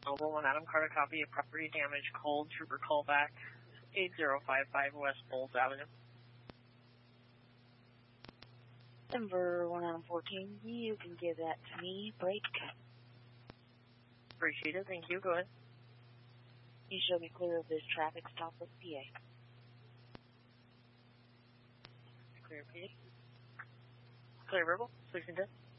Mobile 1 Adam Carter, copy of property damage, cold, trooper callback, 8055 West Bowles Avenue. Denver 1 Adam 14, you can give that to me, break. Appreciate it, thank you, go ahead. You show me clear of this traffic stop with PA. Clear PA. Clear verbal, please continue.